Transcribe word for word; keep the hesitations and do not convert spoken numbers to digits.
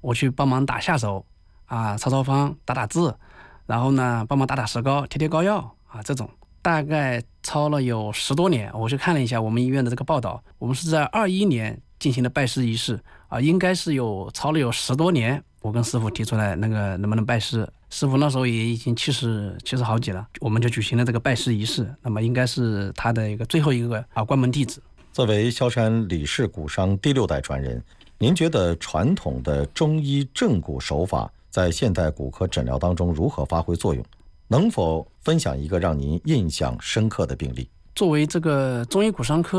我去帮忙打下手啊，抄抄方、打打字，然后呢帮忙打打石膏、贴贴膏药啊，这种大概抄了有十多年。我去看了一下我们医院的这个报道，我们是在二一年进行的拜师仪式啊，应该是有抄了有十多年。我跟师傅提出来那个能不能拜师，师傅那时候也已经七十七十好几了，我们就举行了这个拜师仪式。那么应该是他的一个最后一个啊关门弟子。 作为萧山李氏骨伤第六代传人，您觉得传统的中医正骨手法在现代骨科诊疗当中如何发挥作用？能否分享一个让您印象深刻的病例？ 作为这个中医骨伤科